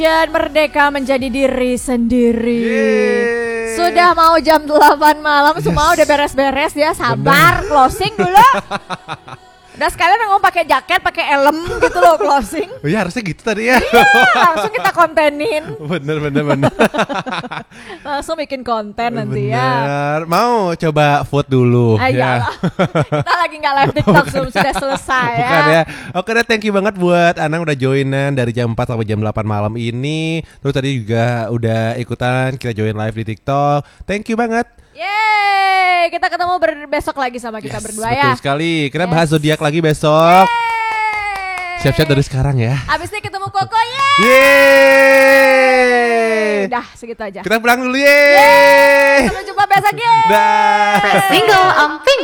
Dan merdeka menjadi diri sendiri. Yeay. Sudah mau jam 8 malam, semua udah beres-beres ya. Sabar, closing dulu. Udah sekalian ngomong pakai jaket, pakai helm gitu loh closing. Oh ya harusnya gitu tadi ya. Iya, langsung kita kontenin. Bener. Langsung bikin konten nanti ya. Bener. Mau coba vote dulu ya. Kita lagi gak live TikTok, sudah selesai ya. Bukan ya. Oke deh, thank you banget buat Anang udah joinan dari jam 4 sampai jam 8 malam ini. Terus tadi juga udah ikutan kita join live di TikTok. Thank you banget. Yeay, kita ketemu besok lagi sama kita berdua ya. Betul sekali. Kita bahas zodiak lagi besok. Siap-siap dari sekarang ya. Abis ini ketemu Koko ya. Yeay. Udah segitu aja. Kita pulang dulu yeay. Sampai jumpa besok ya. Dah. Press single,